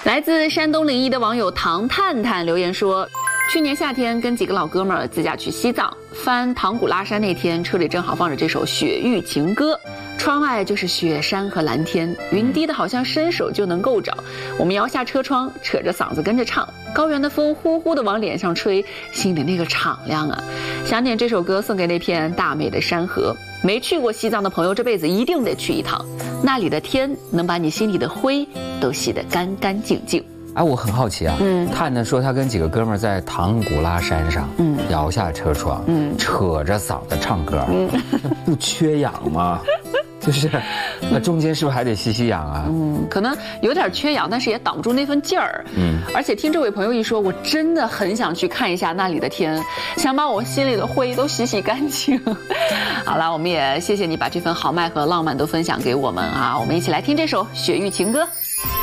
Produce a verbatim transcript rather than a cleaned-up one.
来自山东临沂的网友唐探探留言说，去年夏天跟几个老哥们儿自驾去西藏，翻唐古拉山那天，车里正好放着这首《雪域情歌》，窗外就是雪山和蓝天，云低的好像伸手就能够着。我们摇下车窗，扯着嗓子跟着唱，高原的风呼呼的往脸上吹，心里那个敞亮啊！想点这首歌送给那片大美的山河。没去过西藏的朋友，这辈子一定得去一趟，那里的天能把你心里的灰都洗得干干净净。 哎，我很好奇啊，嗯，探探说他跟几个哥们儿在唐古拉山上，嗯，摇下车窗，嗯，扯着嗓子唱歌，嗯，不缺氧吗？就是，那中间是不是还得吸吸氧啊？ 嗯，可能有点缺氧，但是也挡不住那份劲儿。嗯，而且听这位朋友一说，我真的很想去看一下那里的天，想把我心里的灰都洗洗干净。好了，我们也谢谢你把这份豪迈和浪漫都分享给我们啊！我们一起来听这首《雪域情歌》。